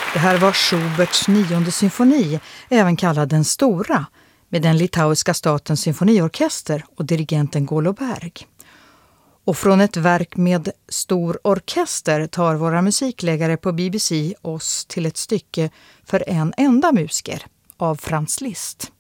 Det här var Schuberts 9:e symfoni, även kallad den stora, med den litauiska statens symfoniorkester och dirigenten Goloberg. Och från ett verk med stor orkester tar våra musikläggare på BBC oss till ett stycke för en enda musiker av Franz Liszt.